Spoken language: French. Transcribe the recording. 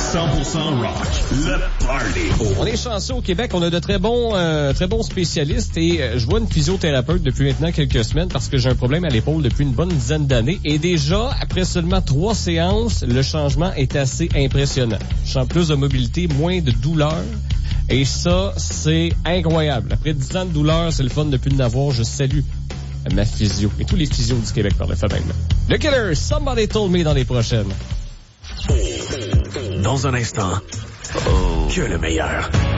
100% rock. Le party. On est chanceux au Québec. On a de très bons spécialistes et je vois une physiothérapeute depuis maintenant quelques semaines parce que j'ai un problème à l'épaule depuis une bonne dizaine d'années. Et déjà, après seulement 3 séances, le changement est assez impressionnant. Je sens plus de mobilité, moins de douleur. Et ça, c'est incroyable. Après 10 ans de douleur, c'est le fun de plus en avoir. Je salue ma physio et tous les physios du Québec par le fait même. Le Killer, Somebody Told Me dans les prochaines. Dans un instant, que le meilleur.